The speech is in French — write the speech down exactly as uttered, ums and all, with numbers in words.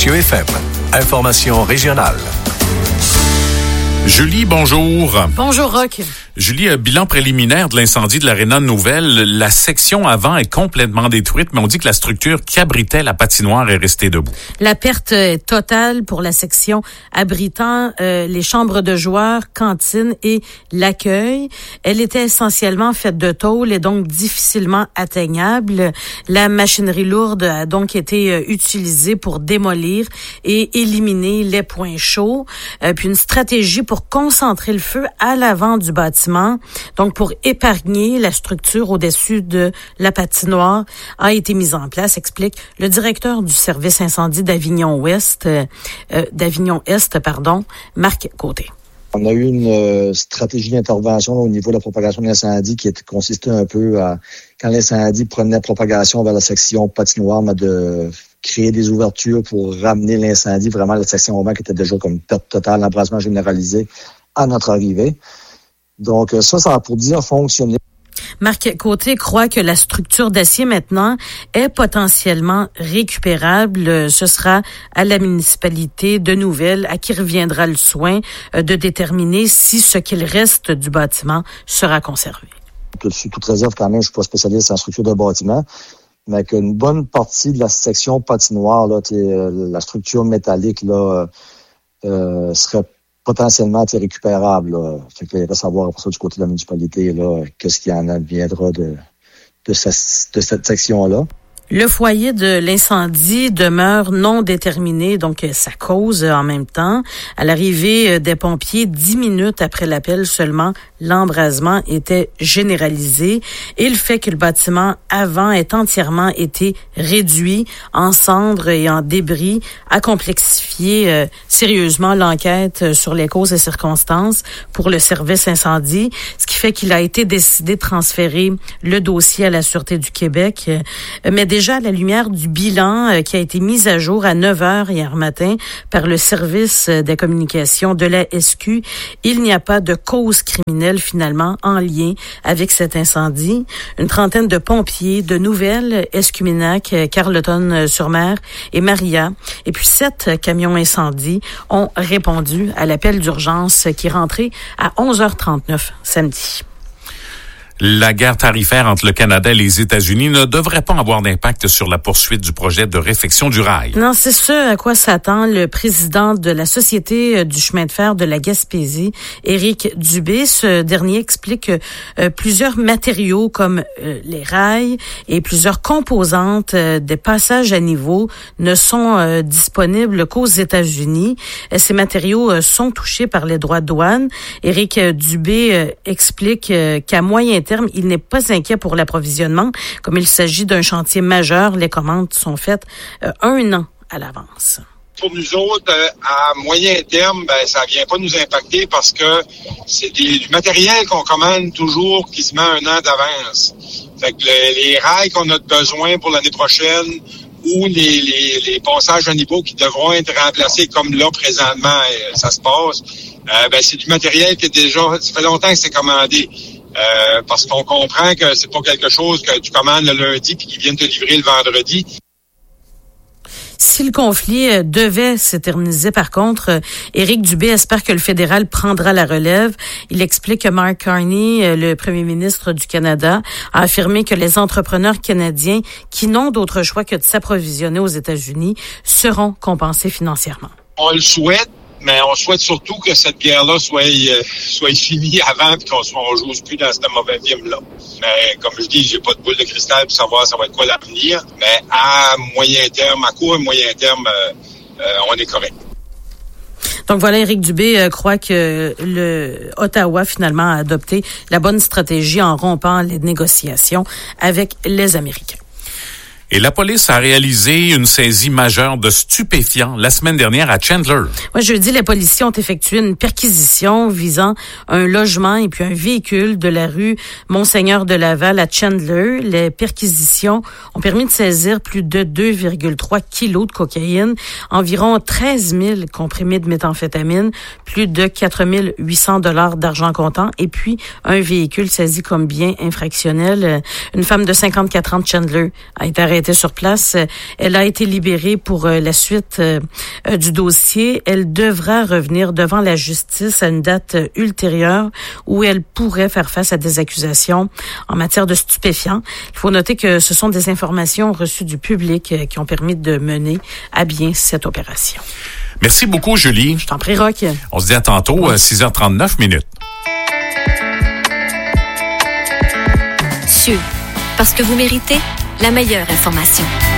Monsieur F M. Information régionale. Julie, bonjour. Bonjour, Roch. Julie, un bilan préliminaire de l'incendie de l'Aréna Nouvelle. La section avant est complètement détruite, mais on dit que la structure qui abritait la patinoire est restée debout. La perte est totale pour la section abritant euh, les chambres de joueurs, cantines et l'accueil. Elle était essentiellement faite de tôle et donc difficilement atteignable. La machinerie lourde a donc été euh, utilisée pour démolir et éliminer les points chauds. Euh, puis une stratégie pour concentrer le feu à l'avant du bâtiment. Donc, pour épargner la structure au-dessus de la patinoire a été mise en place, explique le directeur du service incendie d'Avignon-Ouest, euh, d'Avignon-Est, pardon, Marc Côté. On a eu une euh, stratégie d'intervention au niveau de la propagation de l'incendie qui était, consistait un peu à, quand l'incendie prenait propagation vers la section patinoire, mais de créer des ouvertures pour ramener l'incendie vraiment à la section avant qui était déjà comme perte totale, l'embrasement généralisé à notre arrivée. Donc ça, ça a pour dire fonctionner. Marc Côté croit que la structure d'acier maintenant est potentiellement récupérable. Ce sera à la municipalité de Nouvelle à qui reviendra le soin de déterminer si ce qu'il reste du bâtiment sera conservé. Sous toute réserve, quand même, je suis pas spécialiste en structure de bâtiment, mais qu'une bonne partie de la section patinoire, là, la structure métallique, là, euh, serait potentiellement récupérable. Là. Fait que là, il reste à savoir après ça du côté de la municipalité, là, qu'est-ce qui en adviendra de, de, ce, de cette section-là. Le foyer de l'incendie demeure non déterminé, donc sa cause en même temps. À l'arrivée des pompiers, dix minutes après l'appel seulement, l'embrasement était généralisé et le fait que le bâtiment avant ait entièrement été réduit en cendres et en débris a complexifié euh, sérieusement l'enquête sur les causes et circonstances pour le service incendie, ce qui fait qu'il a été décidé de transférer le dossier à la Sûreté du Québec. Euh, mais déjà à la lumière du bilan euh, qui a été mis à jour à neuf heures hier matin par le service des communications de la S Q, il n'y a pas de cause criminelle finalement en lien avec cet incendie. Une trentaine de pompiers de Nouvelle, Escuminac, Carleton-sur-Mer et Maria, et puis sept camions incendies ont répondu à l'appel d'urgence qui est rentré à onze heures trente-neuf samedi. La guerre tarifaire entre le Canada et les États-Unis ne devrait pas avoir d'impact sur la poursuite du projet de réfection du rail. Non, c'est ce à quoi s'attend le président de la Société du chemin de fer de la Gaspésie, Éric Dubé. Ce dernier explique que euh, plusieurs matériaux comme euh, les rails et plusieurs composantes euh, des passages à niveau ne sont euh, disponibles qu'aux États-Unis. Euh, ces matériaux euh, sont touchés par les droits de douane. Éric Dubé euh, explique euh, qu'à moyen terme, il n'est pas inquiet pour l'approvisionnement. Comme il s'agit d'un chantier majeur, les commandes sont faites euh, un an à l'avance. Pour nous autres, euh, à moyen terme, ben ça vient pas nous impacter parce que c'est des, du matériel qu'on commande toujours quasiment un an d'avance. Fait que le, les rails qu'on a besoin pour l'année prochaine ou les, les, les passages à niveau qui devront être remplacés comme là présentement euh, ça se passe, euh, ben c'est du matériel qui est déjà, ça fait longtemps que c'est commandé. Euh, parce qu'on comprend que c'est pas quelque chose que tu commandes le lundi puis qu'ils viennent te livrer le vendredi. Si le conflit euh, devait s'éterniser, par contre, euh, Éric Dubé espère que le fédéral prendra la relève. Il explique que Mark Carney, euh, le premier ministre du Canada, a affirmé que les entrepreneurs canadiens qui n'ont d'autre choix que de s'approvisionner aux États-Unis seront compensés financièrement. On le souhaite. Mais on souhaite surtout que cette guerre-là soit euh, soit finie avant et qu'on ne joue plus dans ce mauvais film-là. Mais comme je dis, j'ai pas de boule de cristal pour savoir ça va être quoi l'avenir. Mais à moyen terme, à court et moyen terme, euh, euh, on est correct. Donc voilà, Éric Dubé euh, croit que le Ottawa finalement a adopté la bonne stratégie en rompant les négociations avec les Américains. Et la police a réalisé une saisie majeure de stupéfiants la semaine dernière à Chandler. Oui, jeudi, les policiers ont effectué une perquisition visant un logement et puis un véhicule de la rue Monseigneur de Laval à Chandler. Les perquisitions ont permis de saisir plus de deux virgule trois kilos de cocaïne, environ treize mille comprimés de méthamphétamine, plus de quatre mille huit cents dollars d'argent comptant et puis un véhicule saisi comme bien infractionnel. Une femme de cinquante-quatre ans de Chandler a été arrêtée était sur place. Elle a été libérée pour la suite du dossier. Elle devra revenir devant la justice à une date ultérieure où elle pourrait faire face à des accusations en matière de stupéfiants. Il faut noter que ce sont des informations reçues du public qui ont permis de mener à bien cette opération. Merci beaucoup, Julie. Je t'en prie, Roch. On se dit à tantôt, à six heures trente-neuf minutes. Cieux, parce que vous méritez la meilleure information.